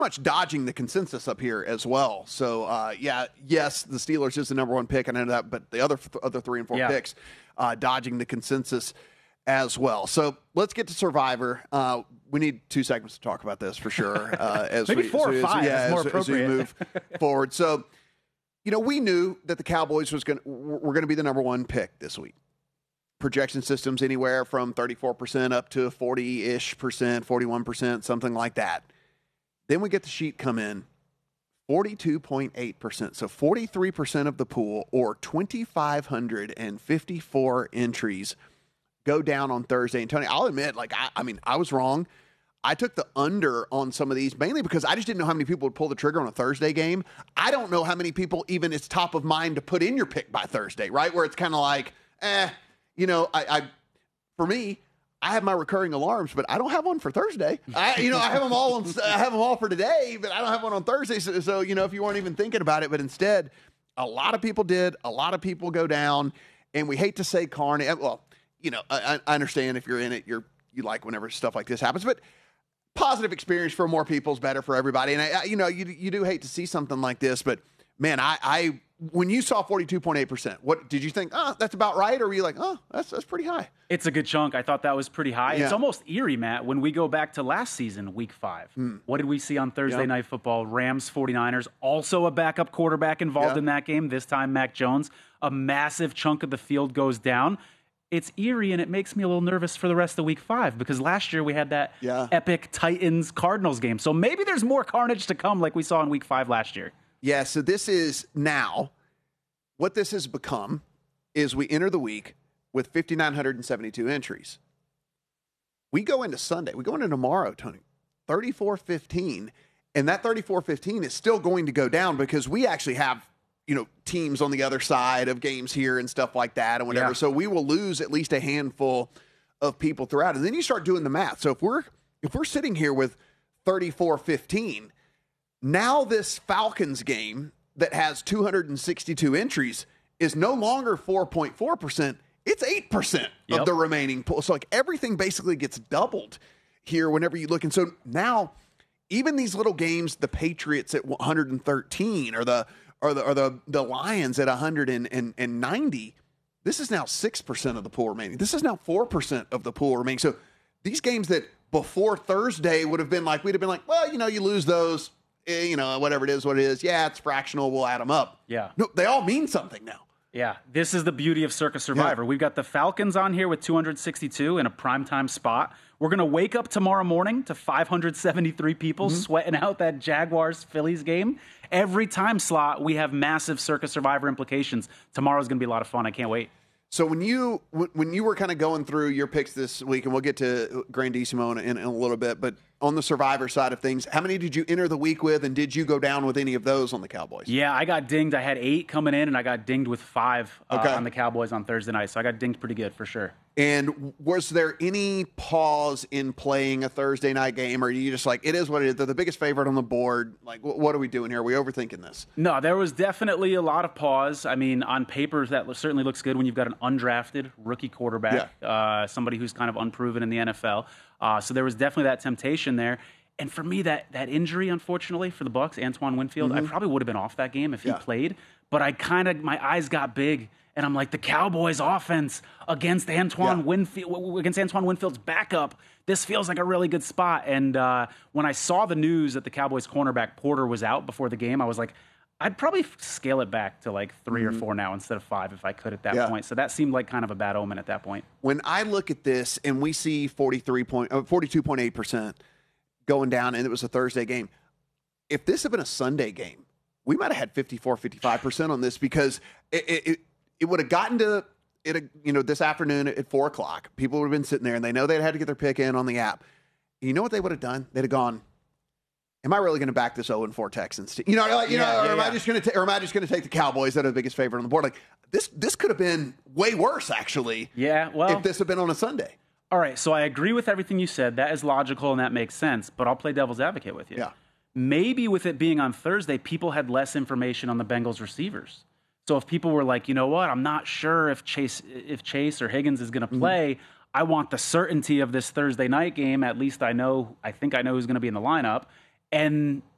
much dodging the consensus up here as well. So, yes, the Steelers is the number one pick, and I know that, but the other 3 and 4 picks, dodging the consensus as well. So let's get to Survivor. We need 2 segments to talk about this for sure. Maybe 4 or 5 is more appropriate. As we move forward. So, we knew that the Cowboys were going to be the number one pick this week. Projection systems anywhere from 34% up to 40-ish percent, 41%, something like that. Then we get the sheet come in, 42.8%. So 43% of the pool, or 2,554 entries, go down on Thursday. And Tony, I'll admit, I was wrong. I took the under on some of these, mainly because I just didn't know how many people would pull the trigger on a Thursday game. I don't know how many people even it's top of mind to put in your pick by Thursday, right? Where it's kind of like, for me, I have my recurring alarms, but I don't have one for Thursday. I have them all. I have them all for today, but I don't have one on Thursday. So if you weren't even thinking about it, but instead, a lot of people did. A lot of people go down, and we hate to say carnage. Well, I understand if you're in it, you like whenever stuff like this happens, but positive experience for more people is better for everybody. And you do hate to see something like this, but man, I when you saw 42.8%, what did you think? Oh, that's about right, or were you like, oh, that's pretty high? It's a good chunk. I thought that was pretty high. Yeah. It's almost eerie, Matt, when we go back to last season, week 5. What did we see on Thursday Night Football? Rams, 49ers, also a backup quarterback involved in that game, this time Mac Jones. A massive chunk of the field goes down. It's eerie, and it makes me a little nervous for the rest of week 5, because last year we had that epic Titans-Cardinals game. So maybe there's more carnage to come like we saw in week 5 last year. Yeah, so this is now, what this has become is we enter the week with 5,972 entries. We go into Sunday. We go into tomorrow, Tony, 3415. And that 3415 is still going to go down because we actually have, teams on the other side of games here and stuff like that and whatever. Yeah. So we will lose at least a handful of people throughout. And then you start doing the math. So if we're sitting here with 3415, now this Falcons game that has 262 entries is no longer 4.4%. It's 8% of the remaining pool. So everything basically gets doubled here whenever you look. And so now even these little games, the Patriots at 113 or the Lions at 190, this is now 6% of the pool remaining. This is now 4% of the pool remaining. So these games that before Thursday we'd have been like, well, you lose those. Whatever it is, what it is. Yeah, it's fractional. We'll add them up. Yeah. No, they all mean something now. Yeah. This is the beauty of Circa Survivor. Yeah. We've got the Falcons on here with 262 in a primetime spot. We're going to wake up tomorrow morning to 573 people sweating out that Jaguars-Phillies game. Every time slot, we have massive Circa Survivor implications. Tomorrow's going to be a lot of fun. I can't wait. So when you were kind of going through your picks this week, and we'll get to Grandissimo in a little bit, but on the Survivor side of things, how many did you enter the week with, and did you go down with any of those on the Cowboys? Yeah, I got dinged. I had 8 coming in, and I got dinged with 5 on the Cowboys on Thursday night. So I got dinged pretty good for sure. And was there any pause in playing a Thursday night game, or are you just like, it is what it is? They're the biggest favorite on the board. Like, what are we doing here? Are we overthinking this? No, there was definitely a lot of pause. I mean, on paper, that certainly looks good when you've got an undrafted rookie quarterback, somebody who's kind of unproven in the NFL. So there was definitely that temptation there. And for me, that injury, unfortunately, for the Bucs, Antoine Winfield, I probably would have been off that game if he played. But my eyes got big. And I'm like, the Cowboys offense against Antoine Winfield's backup, this feels like a really good spot. And when I saw the news that the Cowboys cornerback Porter was out before the game, I was like, I'd probably scale it back to like 3 or 4 now instead of 5 if I could at that point. So that seemed like kind of a bad omen at that point. When I look at this and we see 42.8% going down, and it was a Thursday game, if this had been a Sunday game, we might have had 54, 55% on this, because it would have gotten to it, this afternoon at 4 o'clock. People would have been sitting there, and they know they had to get their pick in on the app. You know what they would have done? They'd have gone, am I really going to back this 0-4 Texans? Or am I just going to take the Cowboys that are the biggest favorite on the board? Like this could have been way worse, actually. Yeah, well, if this had been on a Sunday. All right, so I agree with everything you said. That is logical and that makes sense. But I'll play devil's advocate with you. Yeah. Maybe with it being on Thursday, people had less information on the Bengals receivers. So if people were like, you know what, I'm not sure if Chase or Higgins is going to play. I want the certainty of this Thursday night game. At least I think I know who's going to be in the lineup. And